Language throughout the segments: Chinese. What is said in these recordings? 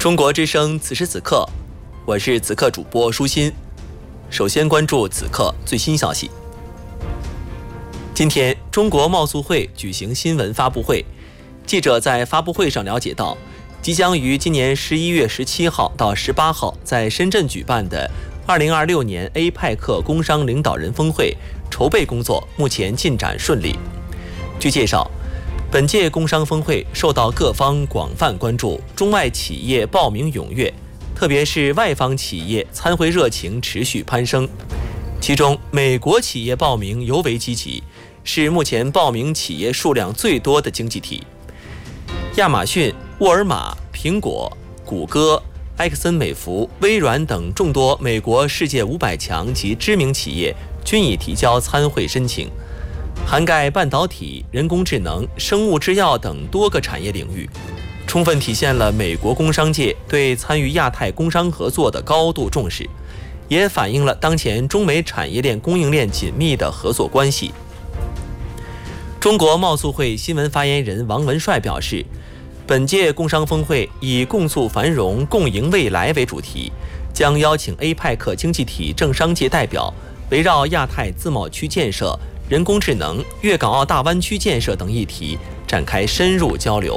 中国之声此时此刻，我是此刻主播舒心。首先关注此刻最新消息。今天，中国贸促会举行新闻发布会，记者在发布会上了解到，即将于今年11月17号到18号在深圳举办的2026年 APEC 工商领导人峰会筹备工作目前进展顺利。据介绍，本届工商峰会受到各方广泛关注，中外企业报名踊跃，特别是外方企业参会热情持续攀升。其中，美国企业报名尤为积极，是目前报名企业数量最多的经济体。亚马逊、沃尔玛、苹果、谷歌、埃克森美孚、微软等众多美国世界500强及知名企业均已提交参会申请，涵盖半导体、人工智能、生物制药等多个产业领域，充分体现了美国工商界对参与亚太工商合作的高度重视，也反映了当前中美产业链供应链紧密的合作关系。中国贸促会新闻发言人王文帅表示，本届工商峰会以共促繁荣、共赢未来为主题，将邀请 APEC 经济体政商界代表围绕亚太自贸区建设、人工智能、粤港澳大湾区建设等议题展开深入交流。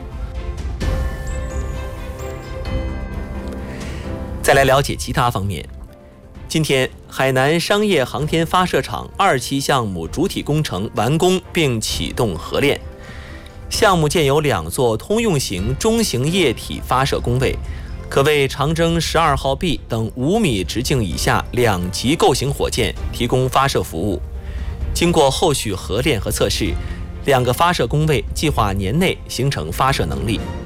再来了解其他方面。今天，海南商业航天发射场2期项目主体工程完工并启动合练。项目建有2座通用型中型液体发射工位，可为长征12号 B 等5米直径以下2级构型火箭提供发射服务。经过后续合练和测试，2个发射工位计划年内形成发射能力。